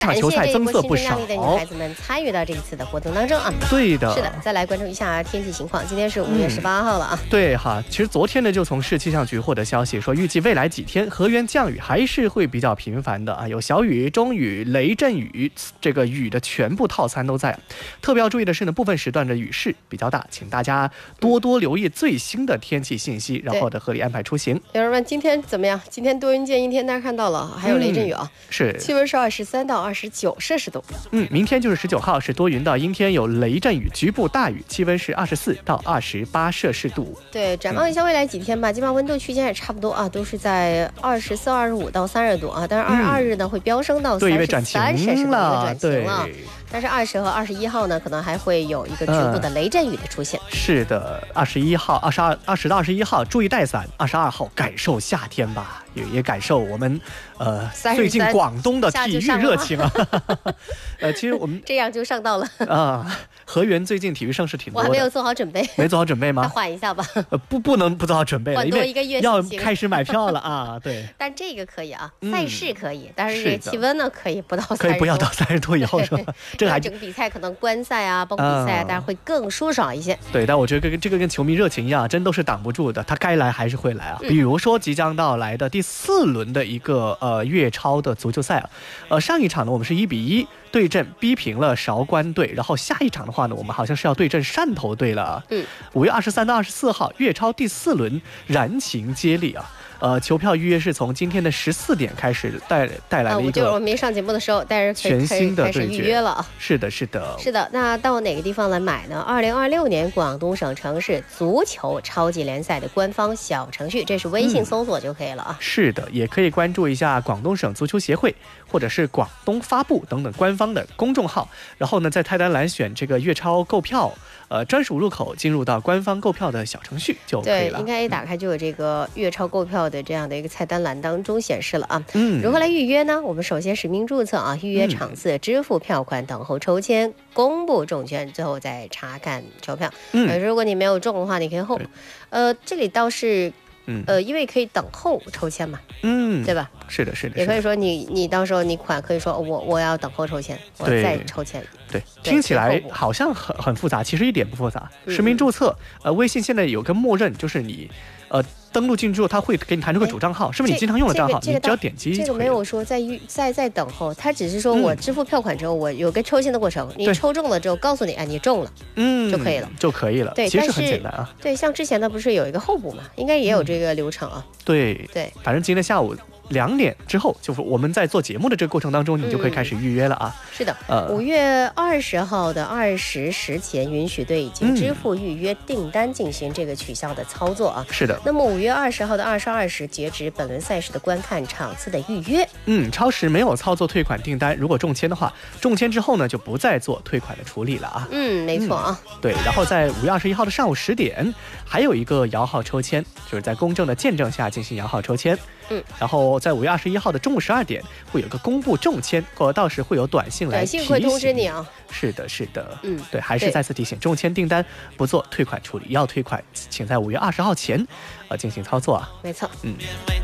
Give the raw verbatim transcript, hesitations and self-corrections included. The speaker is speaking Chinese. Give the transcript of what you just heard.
场球赛增色不少。 感谢这一波新生亮丽的女孩子们参与到这一次的活动当中啊。 对的， 是的，再来关注一下天气情况。今天是五月十八号了啊、 嗯。对哈，其实昨天呢，就从市气象局获得消息说，预计未来几天河源降雨还是会比较频繁的啊，有小雨、中雨、雷阵雨，这个雨的全部套餐都在。特别要注意的是呢，部分时段的雨势比较大，请大家多多留意最新的天气信息，然后的合理安排出行。 有人问今天怎么样？今天多云见阴天，大家看到了，还有雷阵雨啊。 嗯、是。 气温是二十三到二十九摄氏度。 嗯，明天就是十九号，是多云到阴天，有雷阵雨，局部大雨，气温是二十四到二十八摄氏度。 对，展望一下未来几天吧，基本上温度区间也差不多啊，都是在二十四、二十五到三十度啊。但是二十二日呢、嗯、会飙升到三十三摄氏度，转晴了。但是二十和二十一号呢，可能还会有一个局部的雷阵雨的出现。 嗯、是的，二十一号、二十二、二十到二十一号注意带伞，二十二号感受夏天吧，也也感受我们呃最近广东的体育热情啊。呃，其实我们这样就上到了啊。河源最近体育盛事挺多的， 我还没有做好准备， 没做好准备吗？ 缓一下吧。 呃，不，不能不做好准备了， 缓多一个月要开始买票了啊。对， 但这个可以啊， 嗯、 赛事可以，但是这个气温呢可以不到三十度， 可以不要到三十度以后是吧？这个还整个比赛可能观赛啊，包括比赛啊，但是会更舒爽一些。 对，但我觉得跟这个跟球迷热情一样，真都是挡不住的，他该来还是会来啊。比如说即将到来的第四轮的一个呃粤超的足球赛啊，呃上一场呢我们是一比一对阵逼平了韶关队，然后下一场的话呢，我们好像是要对阵汕头队了。 嗯， 五月二十三到二十四号，粤超第四轮燃情接力啊。呃，球票预约是从今天的十四点开始带带来了一个、啊， 就是我们没上节目的时候，但是全新的开始预约了啊。 是的，是的， 是的。那到哪个地方来买呢？二零二六年广东省城市足球超级联赛的官方小程序，这是微信搜索就可以了啊。 嗯、是的，也可以关注一下广东省足球协会或者是广东发布等等官方的公众号，然后呢，在菜单栏选这个粤超购票。呃，专属入口进入到官方购票的小程序就可以了。 对，应该一打开就有这个粤超购票的这样的一个菜单栏当中显示了啊。 嗯， 如何来预约呢？我们首先实名注册啊，预约场次、支付票款，等候抽签，公布中签，最后再查看抽票。 嗯， 呃、如果你没有中的话，你可以后，呃，这里倒是。 嗯， 呃，因为可以等候抽签嘛， 嗯， 对吧？ 是的，是的， 也可以说你你到时候你款可以说我我要等候抽签，我再抽签。 对，听起来好像很很复杂，其实一点不复杂。 嗯、 实名注册，呃，微信现在有个默认，就是你呃登录进之后，它会给你弹出个主账号，是不是你经常用的账号？ 这个、 你只要点击就可以了。 这个没有说在预在在等候，它只是说我支付票款之后，嗯、我有个抽签的过程，你抽中了之后告诉你，哎，你中了， 嗯， 就可以了， 就可以了。 对， 其实很简单啊。 对，像之前的不是有一个候补嘛，应该也有这个流程啊。 嗯、对对， 反正今天下午两点之后，就是我们在做节目的这个过程当中，你就可以开始预约了啊。 嗯、是的， 呃， 五月二十号的二十时前，允许对已经支付预约订单进行这个取消的操作啊。 是的。 那么五月二十号的二十二时截止本轮赛事的观看场次的预约。 嗯，超时没有操作退款订单，如果中签的话，中签之后呢，就不再做退款的处理了啊。 嗯，没错啊。 嗯、对，然后在五月二十一号的上午十点，还有一个摇号抽签，就是在公证的见证下进行摇号抽签。 嗯， 然后在五月二十一号的中午十二点会有个公布中签，或到时会有短信来提醒， 短信会通知你啊。 是的，是的， 嗯， 对，还是再次提醒，中签订单不做退款处理，要退款，请在五月二十号前，呃，进行操作啊。 没错， 嗯。